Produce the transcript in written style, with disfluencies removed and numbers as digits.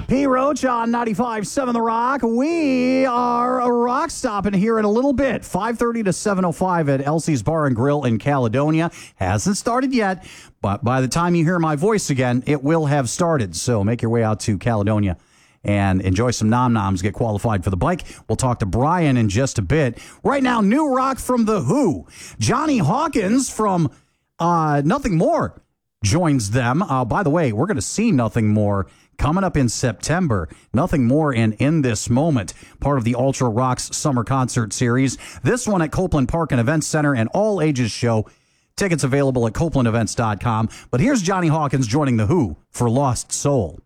P. Roach on 95.7 The Rock. We are a rock stopping here in a little bit. 5:30 to 7:05 at Elsie's Bar and Grill in Caledonia. Hasn't started yet, but by the time you hear my voice again, it will have started. So make your way out to Caledonia and enjoy some nom-noms, get qualified for the bike. We'll talk to Brian in just a bit. Right now, new rock from The Who. Johnny Hawkins from Nothing More joins them. By the way, we're going to see Nothing More coming up in September. Nothing More and In This Moment, part of the Ultra Rocks Summer Concert Series. This one at Copeland Park and Events Center, an all-ages show. Tickets available at CopelandEvents.com. But here's Johnny Hawkins joining The Who for Lost Soul.